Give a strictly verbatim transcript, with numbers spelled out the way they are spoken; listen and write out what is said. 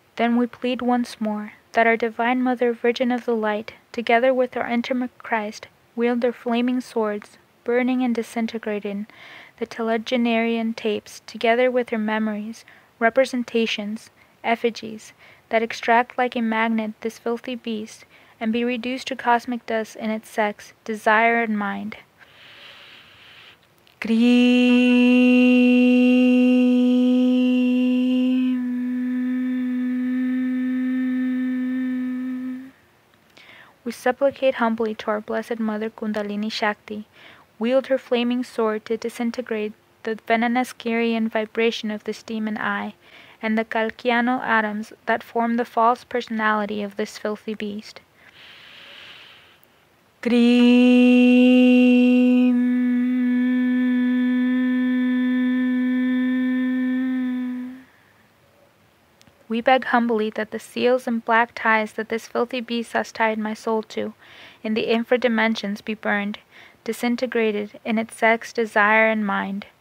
Then we plead once more, that our Divine Mother, Virgin of the Light, together with our intimate Christ, wield their flaming swords, burning and disintegrating the telegenarian tapes, together with their memories, representations, effigies, that extract like a magnet this filthy beast, and be reduced to cosmic dust in its sex, desire, and mind. Grim. We supplicate humbly to our Blessed Mother Kundalini Shakti, wield her flaming sword to disintegrate the venomous Kyrian vibration of this demon eye, and the Kalkiano atoms that form the false personality of this filthy beast. Grim. We beg humbly that the seals and black ties that this filthy beast has tied my soul to, in the infra dimensions be burned, disintegrated in its sex, desire, and mind.